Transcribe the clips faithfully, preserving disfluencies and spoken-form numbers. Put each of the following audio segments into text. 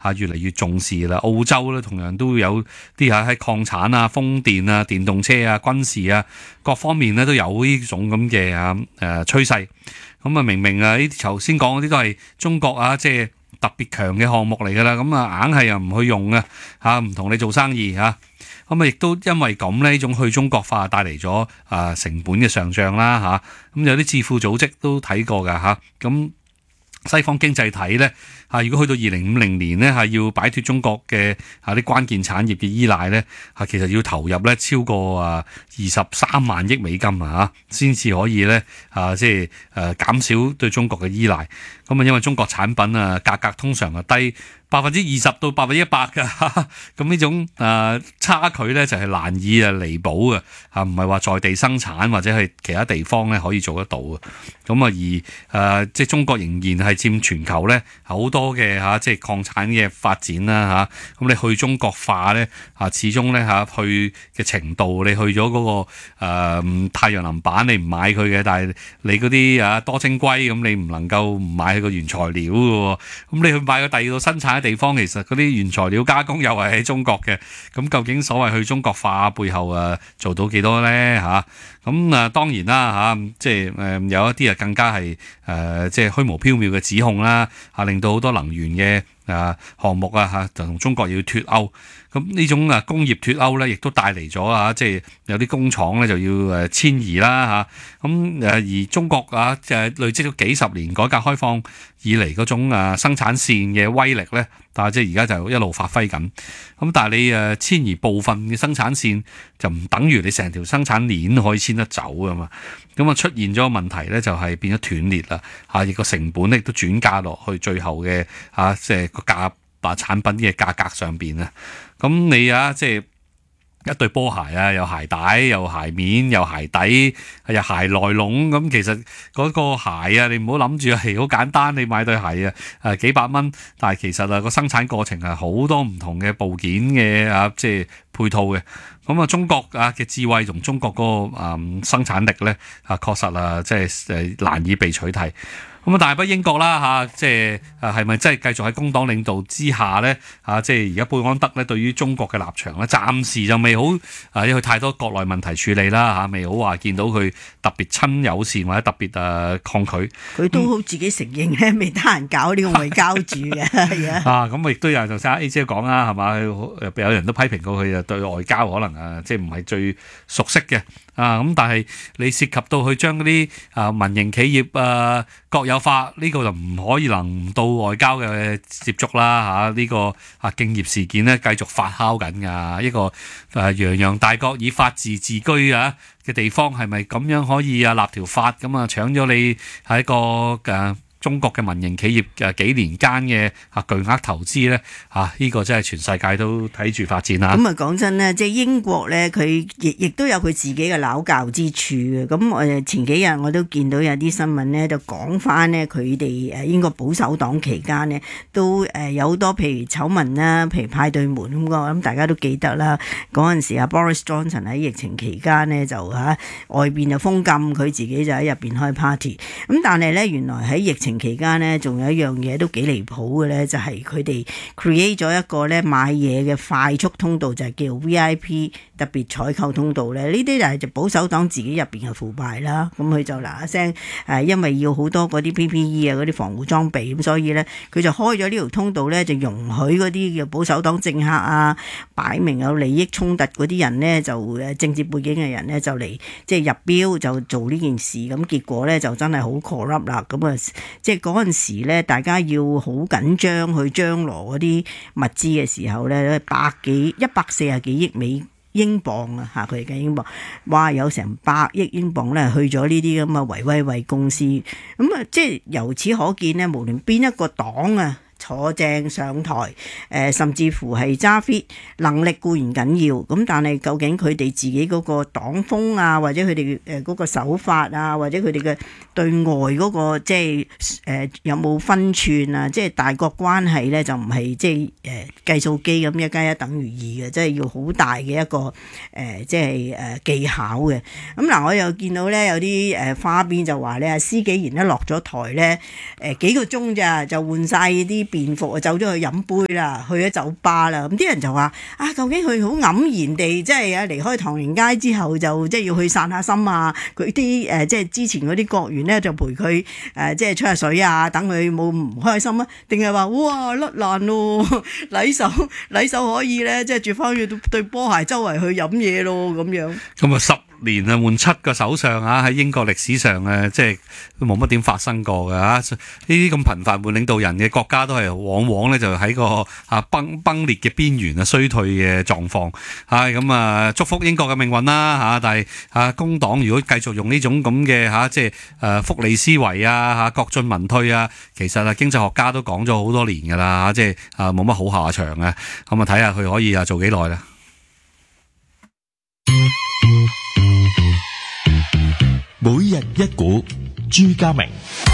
嚇越嚟越重視啦。澳洲咧同樣都有啲喺喺礦產啊、風電啊、電動車啊、軍事啊各方面咧都有呢種咁嘅啊誒趨勢。咁啊明明啊呢頭先講嗰啲都係中國啊即係特別強嘅項目嚟㗎啦，咁啊硬係又唔去用啊嚇，唔同你做生意嚇。咁啊，亦都因為咁呢，呢種去中國化帶嚟咗啊成本嘅上漲啦嚇。咁有啲智庫組織都睇過㗎嚇。咁西方經濟體咧嚇，如果去到二零五零年咧嚇，要擺脱中國嘅嚇啲關鍵產業嘅依賴咧嚇，其實要投入咧超過啊二十三萬億美金啊嚇，先至可以咧啊即係誒減少對中國嘅依賴。咁啊，因為中國產品啊價格通常係低百分之二十到百分之一百嘅，咁呢種誒差距咧就係難以啊彌補嘅嚇，唔係話在地生產或者係其他地方咧可以做得到嘅。咁啊而誒即係中國仍然係佔全球咧好多嘅嚇，即係礦產嘅發展啦嚇。咁你去中國化咧嚇，始終咧嚇去嘅程度，你去咗嗰個誒太陽能板你唔買佢嘅，但係你嗰啲啊多晶硅咁你唔能夠唔買佢個原材料嘅喎。咁你去買個第二度生產嘅地方，其實嗰啲原材料加工又係喺中國嘅。咁究竟所謂去中國化背後誒做到幾多咧嚇？咁啊當然啦嚇，即係誒有一啲啊更加係誒即係虛無縹緲嘅指控啦嚇，令到好多能源嘅啊項目啊嚇就同中國要脫鈎。咁呢種啊工業脫鈎咧，亦都帶嚟咗啊，即係有啲工廠咧就要誒遷移啦嚇。咁誒而中國啊就係累積咗幾十年改革開放以嚟嗰種啊生產線嘅威力咧，但係即係而家就一路發揮緊。咁但係你誒遷移部分嘅生產線，就唔等於你成條生產鏈可以遷得走噶嘛。咁啊出現咗個問題咧，就係變咗斷裂啦嚇，亦個成本咧都轉嫁落去最後嘅嚇，即係個價啊產品嘅價格上邊啊。咁你啊，即係一對波鞋啊，有鞋帶，有鞋面，有鞋底，有鞋內籠。咁其實嗰個鞋啊，你唔好諗住係好簡單，你買對鞋啊，誒幾百蚊，但係其實啊個生產過程係好多唔同嘅部件嘅啊，即係配套嘅。咁啊，中國啊嘅智慧同中國嗰個啊生產力咧啊，確實啊，即係誒難以被取替。咁啊，大不英國啦嚇，即係誒係咪真係繼續喺工黨領導之下咧嚇？即係而家貝安德咧對於中國嘅立場咧，暫時就未好啊，因為太多國內問題處理啦嚇，未好話見到佢特別親友善或者特別誒抗拒。 佢都好自己承認咧，未得閒搞呢個外交住嘅係啊。啊咁亦都有人就聽 A 姐講啦，係嘛？有人都批評過佢啊，對外交可能啊，即係唔係最熟悉嘅。啊咁，但係你涉及到去將嗰啲啊民營企業啊國有化，呢個就唔可以能到外交嘅接觸啦嚇。呢個啊敬業事件咧繼續發酵緊㗎，一個誒洋洋大國以法治自居啊嘅地方，係咪咁樣可以啊立條法咁啊搶咗你喺一個誒中國嘅民營企業嘅幾年間嘅啊巨額投資咧嚇，呢個真係全世界都睇住發展啦。 咁啊講真咧，即係英國咧，佢亦亦都有佢自己嘅拗教之處嘅。咁我前幾日我都見到有啲新聞咧，就講翻咧佢哋誒英國保守黨期間咧，都誒有好多譬如醜聞啦，譬如派對門咁個，我諗大家都記得啦。嗰陣時啊 Boris Johnson 喺疫情期間咧就嚇外邊就封禁，佢自己就喺入邊開 party。咁但係咧原來喺疫情期間咧，仲有一樣嘢都幾離譜嘅咧，就係佢哋 create 咗一個咧買嘢嘅快速通道，就係叫 V I P 特別採購通道咧。呢啲就係就保守黨自己入邊嘅腐敗啦。咁佢就嗱一聲誒，因為要好多嗰啲 P P E 啊嗰啲防護裝備，咁所以咧佢就開咗呢條通道咧，就容許嗰啲叫保守黨政客啊，擺明有利益衝突嗰啲人咧，就誒政治背景嘅人咧，就嚟即係入標就做呢件事。咁結果咧就真係好 corrupt 啦。咁啊即係嗰陣時咧，大家要好緊張去張羅嗰啲物資嘅時候咧，百幾一百四十幾億美英鎊啊嚇，佢哋嘅英鎊，哇有成百億英鎊咧去咗呢啲咁嘅維威惠公司，咁啊即係由此可見咧，無論邊一個黨啊坐正上台，誒、呃、甚至乎係揸 fit 能力固然緊要，咁但係究竟佢哋自己嗰個黨風啊，或者佢哋誒嗰個手法啊，或者佢哋嘅對外嗰、嗰個即係誒、呃、有冇分寸啊？即係大國關係咧，就唔係即係誒計數機咁一加一等於二嘅，即係要好大嘅一個誒、呃、即係誒、呃、技巧嘅。咁嗱，我又見到咧有啲誒花邊就話咧，施紀賢一落咗台咧，誒幾個鐘咋就換晒啲便服啊，走咗去飲杯啦，去咗酒吧啦。咁啲人就話啊，究竟佢好黯然地即係啊離開唐寧街之後就即係要去散下心啊？佢啲誒即係之前嗰啲國員咧就陪佢誒即係吹下水啊，等佢冇唔開心啊？定係話哇甩爛咯，禮手禮手可以咧即係着翻去對波鞋周圍去飲嘢咯咁樣。 咁啊十年啊換七個首相啊，喺英國歷史上啊，即係都冇乜點發生過嘅嚇。呢啲咁頻繁換領導人嘅國家都係往往咧就喺個啊崩崩裂嘅邊緣啊衰退嘅狀況。係咁啊，祝福英國嘅命運啦嚇。但係啊工黨如果繼續用呢種咁嘅嚇，即係誒福利思維啊嚇，國進民退啊，其實啊經濟學家都講咗好多年㗎啦，即係啊冇乜好下場嘅。咁啊睇下佢可以啊做幾耐啦。 每日一股，朱家明。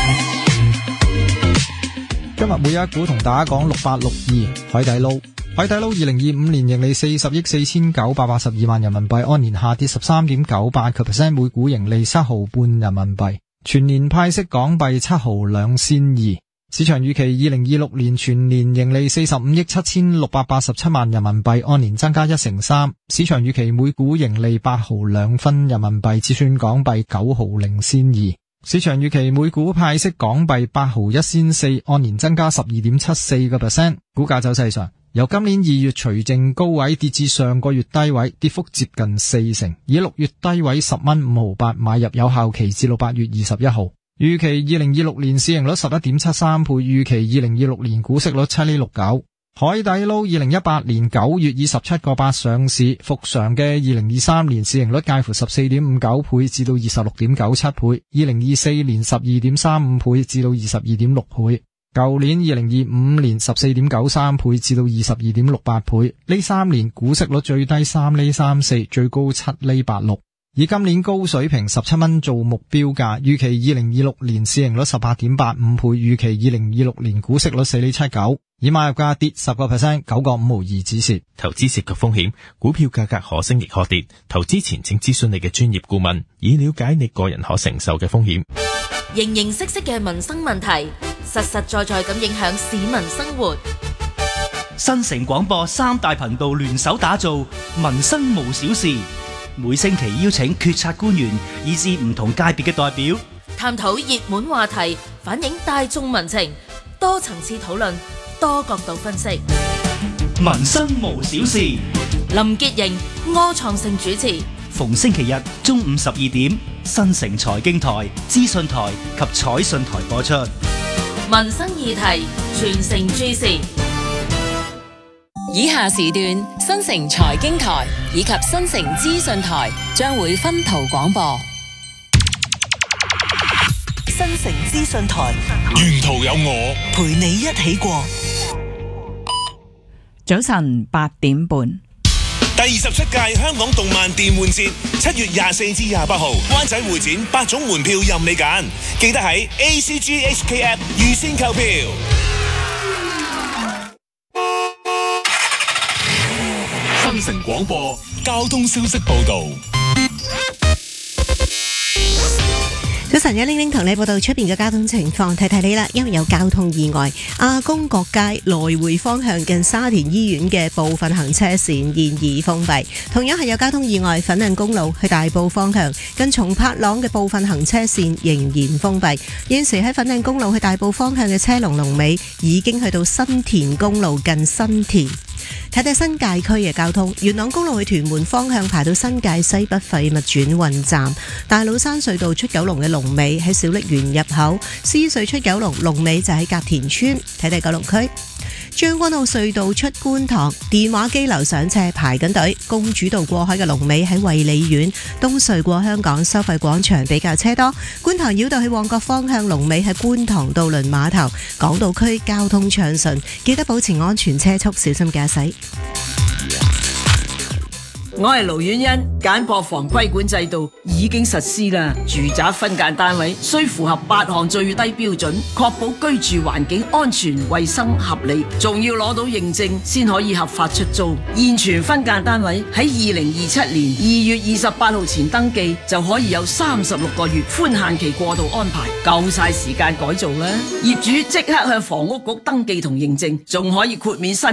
今日每日一股同大家講六八六二海底撈。海底撈二零二五年盈利四十億四千九百八十二萬人民幣，按年下跌十三點九八個 percent， 每股盈利七毫半人民幣，全年派息港幣七毫兩仙二。市場預期二零二六年全年盈利四十五億七千六百八十七萬人民幣，按年增加一成三。市場預期每股盈利八毫兩分人民幣，折算港幣九毫零仙二。市場預期每股派息港幣八毫一仙四，按年增加十二點七四個 percent。股價走勢上，由今年二月除淨高位跌至上個月低位，跌幅接近四成。以六月低位十蚊五毫八買入，有效期至到八月二十一號。預期二零二六年市盈率十一點七三倍，預期二零二六年股息率七厘六九。海底撈二零一八年九月以十七個八上市，復常嘅二零二三年市盈率介乎十四點五九倍至到二十六點九七倍，二零二四年十二點三五倍至到二十二點六倍，舊年二零二五年十四點九三倍至到二十二點六八倍。呢三年股息率最低三厘三四，最高七厘八六。以今年高水平十七蚊做目標價，預期二零二六年市盈率十八點八五倍，預期二零二六年股息率四厘七九。以買入價跌十個 percent， 九個五毫二止蝕。 投資涉及風險，股票價格可升亦可跌。投資前請諮詢你嘅專業顧問，以了解你個人可承受嘅風險。 形形色色嘅民生問題，實實在在咁影響市民生活。 新城廣播三大頻道聯手打造民生無小事，每星期邀請決策官員以至唔同界別嘅代表， 探討熱門話題，反映大眾民情，多層次討論，多角度分析。 民生無小事， 林潔瑩、柯創盛主持， 逢星期日中午十二點，新城財經台、資訊台及彩訊台播出。 民生議題，全城注視。 以下時段，新城財經台以及新城資訊台將會分途廣播。 新城資訊台， 沿途有我陪你一起過。 早晨八點半。 第二十七屆香港動漫電玩節，七月廿四至廿八號，灣仔會展八種門票任你揀，記得喺 A C G H K App 預先購票。 新城廣播交通消息報道。 早晨，一玲玲同你報道出邊嘅交通情況，提提你啦，因為有交通意外，亞公角街來回方向近沙田醫院嘅部分行車線現已封閉。同樣係有交通意外，粉嶺公路去大埔方向近松柏塱嘅部分行車線仍然封閉。現時喺粉嶺公路去大埔方向嘅車龍龍尾已經去到新田公路近新田。睇睇新界區嘅交通，元朗公路去屯門方向排到新界西北廢物轉運站，大老山隧道出九龍嘅龍尾喺小瀝源入口，獅隧出九龍龍尾就喺隔田村。睇睇九龍區將軍澳隧道出觀塘，電話機樓上斜排緊隊，公主道過海嘅龍尾喺衛理苑，東隧過香港收費廣場比較車多，觀塘繞道去旺角方向龍尾喺觀塘渡輪碼頭，港島區交通暢順，記得保持安全車速，小心駕駛。 我係盧婉欣，簡樸房規管制度已經實施啦。住宅分間單位需符合八項最低標準，確保居住環境安全、衛生、合理，仲要攞到認證先可以合法出租。現存分間單位喺二零二七年二月二十八號前登記，就可以有三十六個月寬限期過渡安排，夠晒時間改造啦。業主即刻向房屋局登記同認證，仲可以豁免新